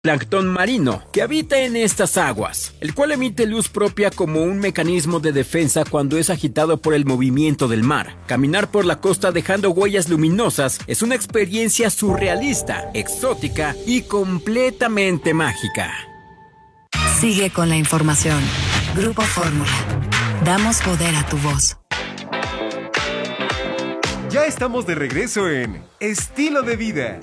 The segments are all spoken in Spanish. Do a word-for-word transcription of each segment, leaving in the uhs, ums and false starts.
plancton marino que habita en estas aguas, el cual emite luz propia como un mecanismo de defensa cuando es agitado por el movimiento del mar. Caminar por la costa dejando huellas luminosas es una experiencia surrealista, exótica y completamente mágica. Sigue con la información. Grupo Fórmula. Damos poder a tu voz. Ya estamos de regreso en Estilo de Vida.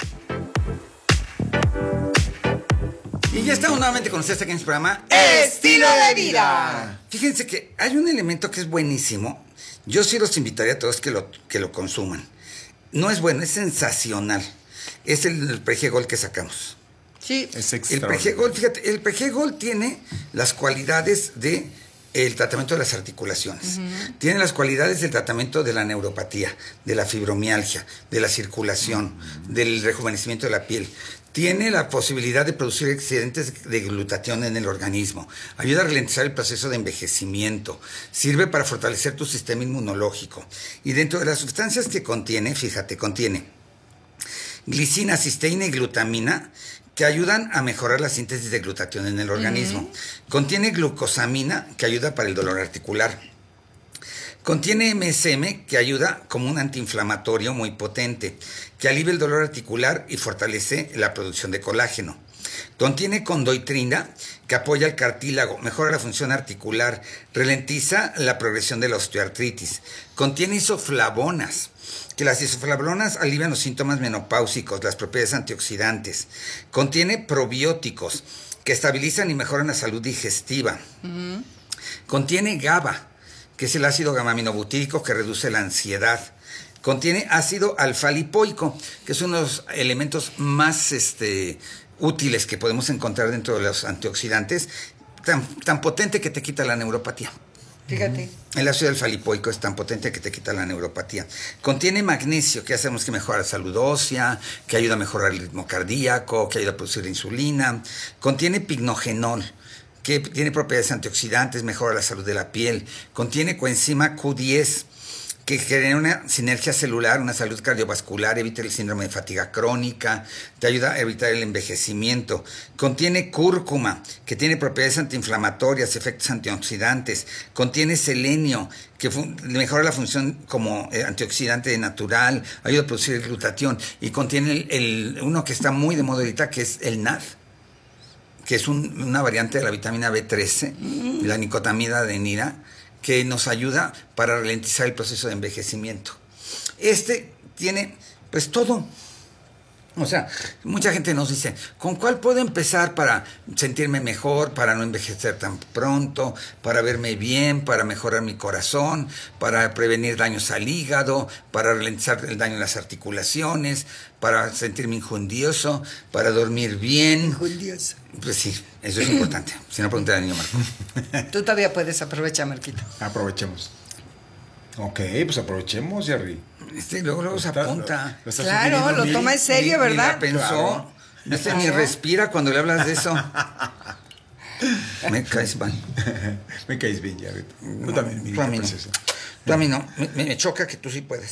Y ya estamos nuevamente con ustedes aquí en su programa Estilo de Vida. Fíjense que hay un elemento que es buenísimo. Yo sí los invitaría a todos que lo, que lo consuman. No es bueno, es sensacional. Es el, el Pregol que sacamos. Sí. Es El Pregol, fíjate, el Pregol tiene las cualidades de el tratamiento de las articulaciones. Uh-huh. Tiene las cualidades del tratamiento de la neuropatía, de la fibromialgia, de la circulación, uh-huh. del rejuvenecimiento de la piel. Tiene la posibilidad de producir excedentes de glutatión en el organismo. Ayuda a ralentizar el proceso de envejecimiento. Sirve para fortalecer tu sistema inmunológico. Y dentro de las sustancias que contiene, fíjate, contiene glicina, cisteína y glutamina, que ayudan a mejorar la síntesis de glutatión en el organismo. Uh-huh. Contiene glucosamina, que ayuda para el dolor articular. Contiene M S M, que ayuda como un antiinflamatorio muy potente, que alivia el dolor articular y fortalece la producción de colágeno. Contiene condoitrina, que apoya el cartílago, mejora la función articular, ralentiza la progresión de la osteoartritis. Contiene isoflavonas, que las isoflavonas alivian los síntomas menopáusicos, las propiedades antioxidantes. Contiene probióticos, que estabilizan y mejoran la salud digestiva. Uh-huh. Contiene GABA, que es el ácido gamma-aminobutírico que reduce la ansiedad. Contiene ácido alfa-lipoico, que es uno de los elementos más este, útiles que podemos encontrar dentro de los antioxidantes, tan, tan potente que te quita la neuropatía. Fíjate. El ácido alfa-lipoico es tan potente que te quita la neuropatía. Contiene magnesio, que hacemos que mejora la salud ósea, que ayuda a mejorar el ritmo cardíaco, que ayuda a producir insulina. Contiene pignogenol, que tiene propiedades antioxidantes, mejora la salud de la piel. Contiene coenzima Q diez, que genera una sinergia celular, una salud cardiovascular, evita el síndrome de fatiga crónica, te ayuda a evitar el envejecimiento. Contiene cúrcuma, que tiene propiedades antiinflamatorias, efectos antioxidantes. Contiene selenio, que mejora la función como eh, antioxidante natural, ayuda a producir el glutatión. Y contiene el, el, uno que está muy de moda ahorita, que es el N A D, que es un, una variante de la vitamina B trece, mm. la nicotamida adenina, que nos ayuda para ralentizar el proceso de envejecimiento. Este tiene, pues, todo. O sea, mucha gente nos dice, ¿con cuál puedo empezar para sentirme mejor, para no envejecer tan pronto, para verme bien, para mejorar mi corazón, para prevenir daños al hígado, para ralentizar el daño en las articulaciones, para sentirme injundioso, para dormir bien? Injundioso. Pues sí, eso es importante. Si no, pregúntale al niño Marco. Tú todavía puedes aprovechar, Marquito. Aprovechemos. Ok, pues aprovechemos, Jerry. Este luego, luego se apunta. Lo claro, lo toma en serio, ni, ¿verdad? Ni la pensó. Claro. Este ni respira cuando le hablas de eso. Me caes bien. Me caes bien, Jerry. No, tú también, mi tú a mí no. Tú a mí no. Me, me choca que tú sí puedes.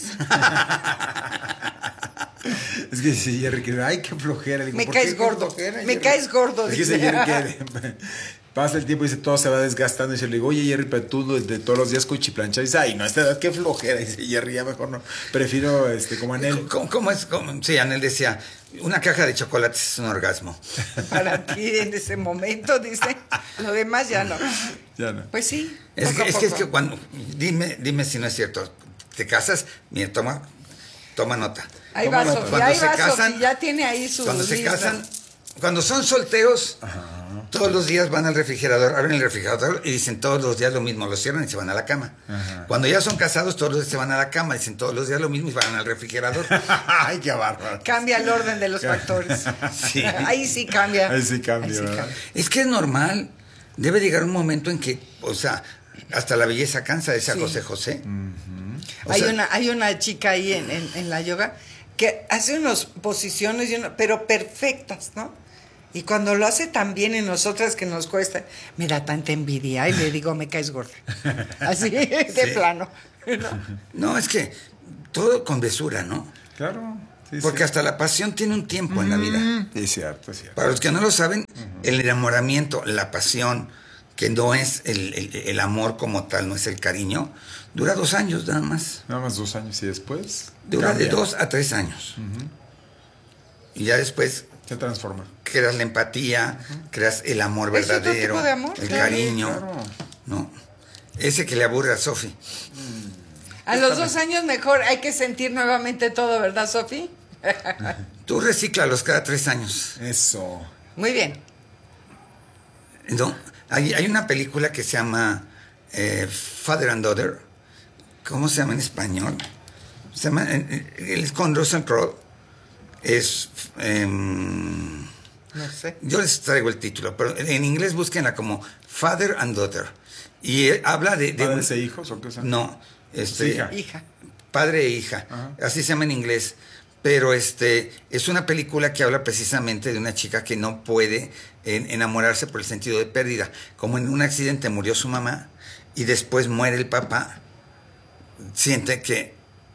Es que si Jerry quiere, ay, qué flojera. Digo, me caes gordo. Flojera, me Jerry? caes gordo. Es que si Jerry quiere. Pasa el tiempo y dice, todo se va desgastando. Y se le digo, oye, Jerry, pero tú de todos los días cuchiplancha. Y dice, ay, no, esta edad, qué flojera. Y dice, Jerry, ya mejor no. Prefiero, este, como Anel. ¿Cómo, cómo es? Cómo? Sí, Anel decía, una caja de chocolates es un orgasmo. Para ti, en ese momento, dice. Lo demás ya no. Ya no. Pues sí. Es, que, es que es que cuando, dime, dime si no es cierto. Te casas, mira, toma, toma nota. Ahí va, Sofía, ahí va, Sofía, ya tiene ahí su Cuando se lista. casan, cuando son solteros, ajá, todos los días van al refrigerador, abren el refrigerador y dicen todos los días lo mismo, lo cierran y se van a la cama. Ajá. Cuando ya son casados, todos los días se van a la cama, dicen todos los días lo mismo y van al refrigerador. Ay, qué bárbaro. Cambia el orden de los factores. Sí. Ahí sí cambia. Ahí sí cambia. Ahí sí cambia. Es que es normal. Debe llegar un momento en que, o sea, hasta la belleza cansa, decía sí. José José. Uh-huh. Hay, sea, una, hay una chica ahí en, en, en la yoga que hace unas posiciones, pero perfectas, ¿no? Y cuando lo hace tan bien en nosotras que nos cuesta, me da tanta envidia y le digo, me caes gorda. Así, de sí. plano. ¿No? No, es que todo con mesura, ¿no? Claro. Sí, Porque sí. hasta la pasión tiene un tiempo en la vida. Es cierto, es cierto. Para los que no lo saben, uh-huh. el enamoramiento, la pasión, que no es el, el, el amor como tal, no es el cariño, dura dos años nada más. Nada más dos años y después... Dura cambia. de dos a tres años. Uh-huh. Y ya después... Se transforma. Creas la empatía, uh-huh. creas el amor verdadero, ¿Es otro tipo de amor? el Claro, cariño. Claro. No, ese que le aburre a Sofi. A los dos años mejor hay que sentir nuevamente todo, ¿verdad, Sofi? Tú recíclalos cada tres años. Eso. Muy bien. No, hay, hay una película que se llama eh, Father and Daughter. ¿Cómo se llama en español? Se llama, eh, es con Russell Crowe. Es... Eh, no sé. Yo les traigo el título, pero en inglés búsquenla como Father and Daughter. Y eh, habla de... de ¿Padres e hijos o qué es? No, este... Hija. Hija. Padre e hija. Ajá. Así se llama en inglés. Pero este es una película que habla precisamente de una chica que no puede en, enamorarse por el sentido de pérdida. Como en un accidente murió su mamá y después muere el papá, siente que...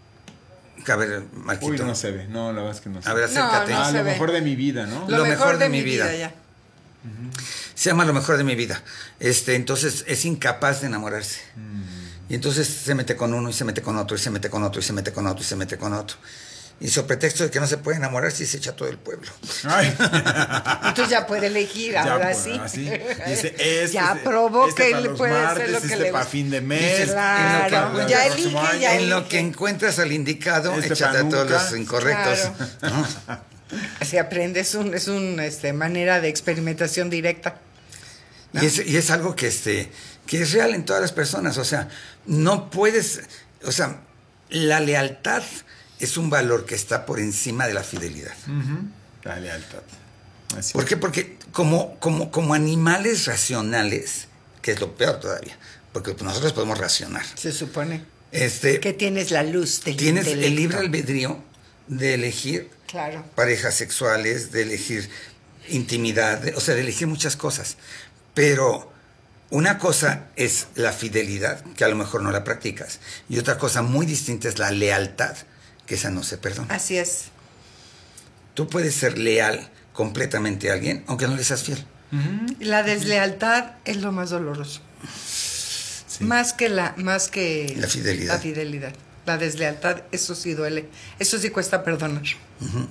A ver, Marquito. Uy, no se ve. No, la verdad es que no se ve. A ver, acércate. No, no ah, se lo ve. mejor de mi vida, ¿no? Lo, lo mejor, mejor de, de mi vida, vida ya. Uh-huh. Se llama Lo mejor de mi vida. Este, entonces es incapaz de enamorarse. Mm. Y entonces se mete con uno y se mete con otro y se mete con otro y se mete con otro y se mete con otro. Y sobre pretexto de que no se puede enamorar, sí se echa todo el pueblo. Ay. Entonces ya puede elegir, ya, ahora pues, sí. Así. Dice, este, ya probó este que él puede martes, hacer lo que este le para fin de mes. Dices, claro, en lo que, ya en elige, año, ya En elige. lo que encuentras al indicado, este échate a todos los incorrectos. Claro. ¿No? Así aprende, es un, es un este, manera de experimentación directa. ¿No? Y, es, y es algo que, este, que es real en todas las personas. O sea, no puedes... O sea, la lealtad es un valor que está por encima de la fidelidad. Uh-huh. La lealtad. Así ¿Por qué? Porque como, como, como animales racionales, que es lo peor todavía, porque nosotros podemos racionar. Se supone este, que tienes la luz del Tienes intelecto. el libre albedrío de elegir claro. parejas sexuales, de elegir intimidad, de, o sea, de elegir muchas cosas. Pero una cosa es la fidelidad, que a lo mejor no la practicas, y otra cosa muy distinta es la lealtad, que esa no se perdona. Así es. Tú puedes ser leal completamente a alguien, aunque no le seas fiel. Uh-huh. La deslealtad es lo más doloroso. Sí. Más que la, más que la fidelidad. La fidelidad. La deslealtad, eso sí duele. Eso sí cuesta perdonar. Uh-huh.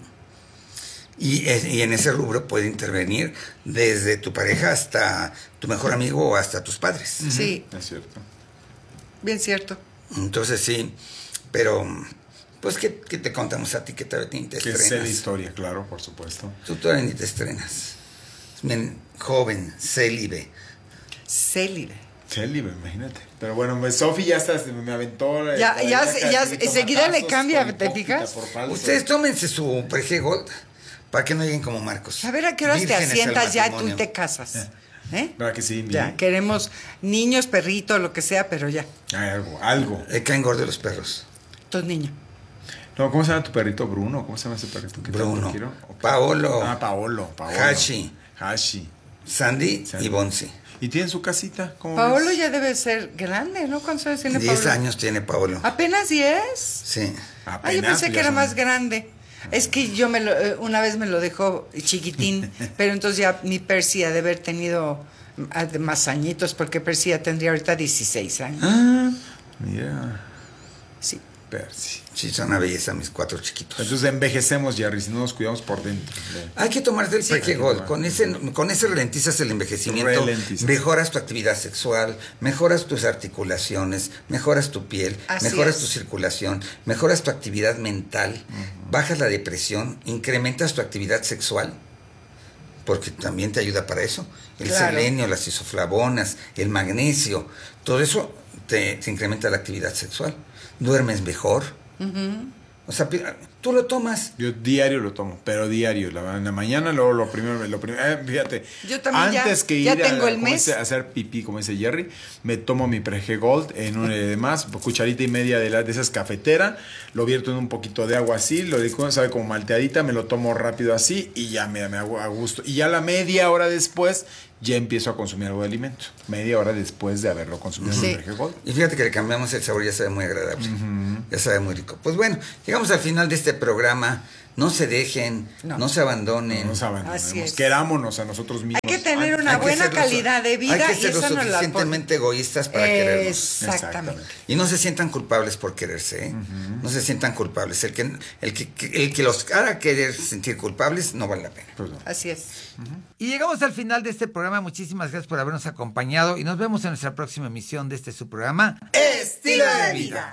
Y, y en ese rubro puede intervenir desde tu pareja hasta tu mejor amigo o hasta tus padres. Uh-huh. Sí. Es cierto. Bien cierto. Entonces sí, pero pues ¿qué, qué te contamos a ti que todavía ni te que estrenas? Que sé la historia, claro, por supuesto. Tú todavía ni te estrenas. Men, joven, célibe. Célibe. Célibe, imagínate. Pero bueno, pues Sofi ya está, me aventó. Ya, ya, ya, ya enseguida le cambia, ¿te fijas? Ustedes tómense su P G Gold para que no lleguen como Marcos. A ver, ¿a qué horas te asientas ya tú te casas? ¿Eh? ¿Verdad que sí? Ya, queremos niños, perritos, lo que sea, pero ya. Hay algo, algo. Le caen gordos los perros. Tus niños. No, ¿cómo se llama tu perrito? Bruno. ¿Cómo se llama ese perrito? ¿Qué Bruno. Okay. Paolo. Ah, Paolo. Paolo. Hashi. Hashi. Sandy, Sandy y Bonzi. ¿Y tiene su casita? ¿Cómo Paolo ves? ya debe ser grande, ¿no? ¿Cuántos años tiene Diez Paolo? años tiene Paolo. ¿Apenas diez? Sí. Apenas, ah, yo pensé que era son... más grande. Es que yo me lo, una vez me lo dejó chiquitín, pero entonces ya mi Percy ha de haber tenido más añitos, porque Percy ya tendría ahorita dieciséis años. Ah, mira. Sí. Percy. Sí, son una belleza mis cuatro chiquitos. Entonces envejecemos, Jerry, si no nos cuidamos por dentro. Hay que tomarte el sí, P G Gold. Con ese, con ese ralentizas el envejecimiento, Relentizas. mejoras tu actividad sexual, mejoras tus articulaciones, mejoras tu piel, Así mejoras es. tu circulación, mejoras tu actividad mental, uh-huh. bajas la depresión, incrementas tu actividad sexual, porque también te ayuda para eso. El claro. selenio, las isoflavonas, el magnesio, todo eso te, te incrementa la actividad sexual. Duermes mejor. Uh-huh. O sea, tú lo tomas. Yo diario lo tomo, pero diario. La, en la mañana, luego lo primero, lo primero eh, fíjate. Yo también antes ya, que ir ya a, tengo el mes. Dice, a hacer pipí, como dice Jerry, me tomo mi P G Gold en un de más, cucharita y media de, la, de esas cafetera, lo vierto en un poquito de agua así, lo digo, sabe como malteadita, me lo tomo rápido así y ya me, me hago a gusto. Y ya la media hora después ya empiezo a consumir algo de alimento. Media hora después de haberlo consumido sí. en el P G Gold. Y fíjate que le cambiamos el sabor, ya sabe muy agradable. Uh-huh. Ya sabe muy rico. Pues bueno, llegamos al final de este programa No se dejen, no, No. se abandonen. No nos abandonemos, Así es. querámonos a nosotros mismos. Hay que tener Hay- una Hay que buena ser lo su- calidad de vida Hay que y ser lo esa no la suficientemente egoístas para Eh, querernos. Exactamente. Y no se sientan culpables por quererse, ¿eh? No se sientan culpables. El que, el, que, el que los haga querer sentir culpables no vale la pena. Pues no. Así es. Y llegamos al final de este programa. Muchísimas gracias por habernos acompañado y nos vemos en nuestra próxima emisión de este su programa. Estilo de vida.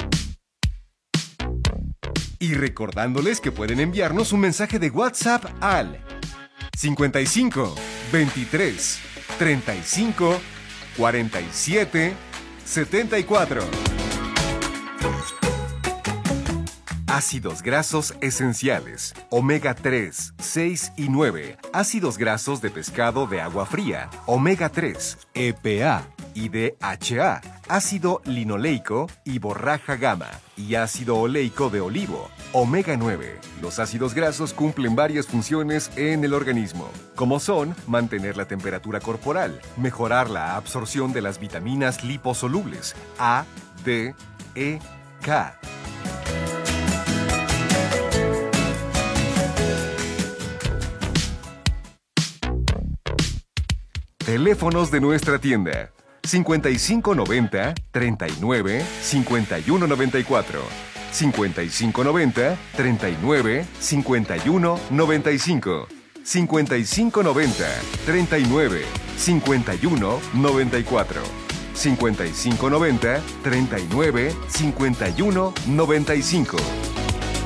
Y recordándoles que pueden enviarnos un mensaje de WhatsApp al cincuenta y cinco, veintitrés, treinta y cinco, cuarenta y siete, setenta y cuatro. Ácidos grasos esenciales, omega tres, seis y nueve, ácidos grasos de pescado de agua fría, omega tres, E P A y D H A, ácido linoleico y borraja gamma, y ácido oleico de olivo, omega nueve. Los ácidos grasos cumplen varias funciones en el organismo, como son mantener la temperatura corporal, mejorar la absorción de las vitaminas liposolubles A, D, E, K. Teléfonos de nuestra tienda: cincuenta y cinco noventa, treinta y nueve, cincuenta y uno noventa y cuatro, cincuenta y cinco noventa, treinta y nueve, cincuenta y uno noventa y cinco, cincuenta y cinco noventa, treinta y nueve, cincuenta y uno noventa y cuatro, cincuenta y cinco noventa, treinta y nueve, cincuenta y uno noventa y cinco.